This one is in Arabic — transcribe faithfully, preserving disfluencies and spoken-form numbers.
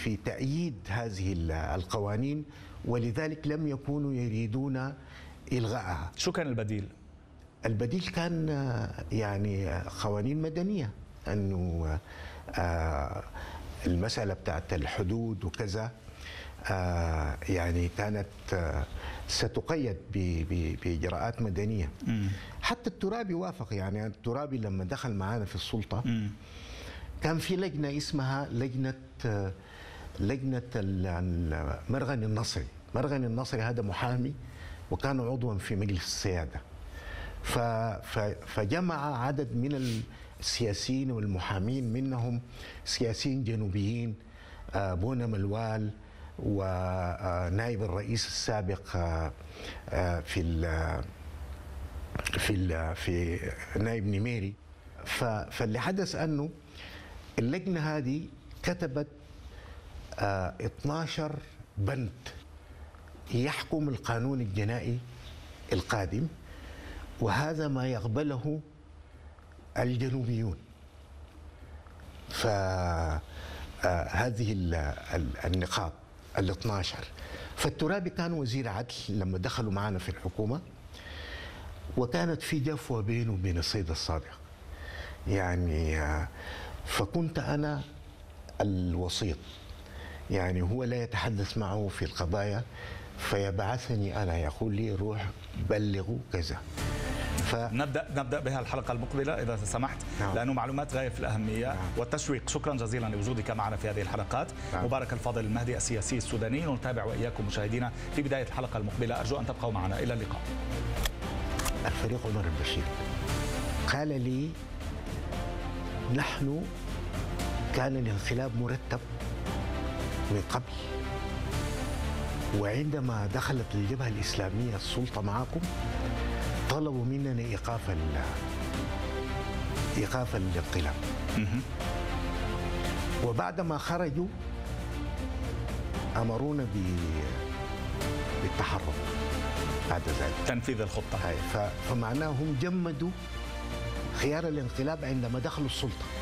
في تأييد هذه القوانين، ولذلك لم يكونوا يريدون إلغائها. شو كان البديل؟ البديل كان يعني قوانين مدنية، أنه المسألة بتاعت الحدود وكذا يعني كانت ستقيد بإجراءات مدنية. م. حتى الترابي وافق، يعني الترابي لما دخل معانا في السلطة م. كان في لجنة اسمها لجنة لجنة مرغني النصري. مرغني النصري هذا محامي وكان عضوا في مجلس السيادة، فجمع عدد من السياسيين والمحامين، منهم سياسيين جنوبيين، بونا ملوال ونائب الرئيس السابق في ال في ال في نائب نميري. فاللي حدث انه اللجنه هذه كتبت اثناشر بند يحكم القانون الجنائي القادم، وهذا ما يقبله الجنوبيون. فهذه النقاط ال اثناشر. فالترابي كان وزير عدل لما دخلوا معنا في الحكومة، وكانت في جفوة بينه وبين السيد الصادق، يعني فكنت أنا الوسيط، يعني هو لا يتحدث معه في القضايا، فيبعثني أنا يقول لي روح بلغوا كذا. ف... نبدأ نبدأ بها الحلقة المقبلة إذا سمحت. نعم. لأنه معلومات غاية في الأهمية. نعم. والتشويق. شكرا جزيلا لوجودك معنا في هذه الحلقات. نعم. مبارك الفاضل المهدي السياسي السوداني، ونتابع وإياكم مشاهدينا في بداية الحلقة المقبلة. أرجو أن تبقوا معنا. إلى اللقاء. الفريق عمر البشير قال لي نحن كان الانقلاب مرتب من قبل، وعندما دخلت الجبهة الإسلامية السلطة معكم طلبوا مننا إيقاف إيقاف الانقلاب، وبعدما خرجوا أمرونا بالتحرك بعد ذلك، تنفيذ الخطة. فمعناه هم جمدوا خيار الانقلاب عندما دخلوا السلطة.